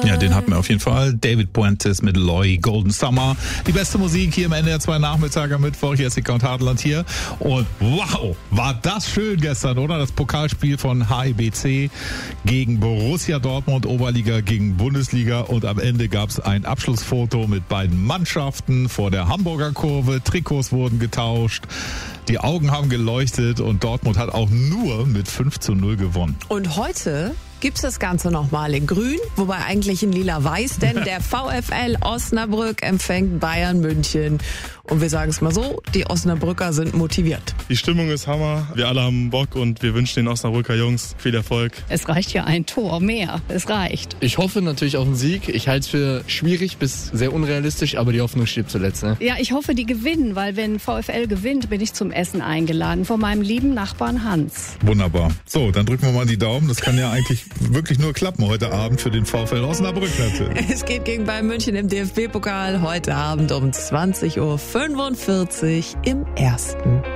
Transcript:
Ja, den hatten wir auf jeden Fall. David Puentes mit Loy, Golden Summer. Die beste Musik hier im NDR 2 Nachmittag am Mittwoch. Jessica und Hartland hier. Und wow, war das schön gestern, oder? Das Pokalspiel von HIBC gegen Borussia Dortmund, Oberliga gegen Bundesliga. Und am Ende gab es ein Abschlussfoto mit beiden Mannschaften vor der Hamburger Kurve. Trikots wurden getauscht. Die Augen haben geleuchtet und Dortmund hat auch nur mit 5:0 gewonnen. Und heute gibt's das Ganze nochmal in grün, wobei eigentlich in lila-weiß, denn der VfL Osnabrück empfängt Bayern München. Und wir sagen es mal so, die Osnabrücker sind motiviert. Die Stimmung ist Hammer, wir alle haben Bock und wir wünschen den Osnabrücker Jungs viel Erfolg. Es reicht ja ein Tor mehr, es reicht. Ich hoffe natürlich auf einen Sieg. Ich halte es für schwierig bis sehr unrealistisch, aber die Hoffnung stirbt zuletzt. Ne? Ja, ich hoffe, die gewinnen, weil wenn VfL gewinnt, bin ich zum Essen eingeladen von meinem lieben Nachbarn Hans. Wunderbar. So, dann drücken wir mal die Daumen. Das kann ja eigentlich wirklich nur klappen heute Abend für den VfL Osnabrück natürlich. Es geht gegen Bayern München im DFB-Pokal heute Abend um 20:45 Uhr im Ersten.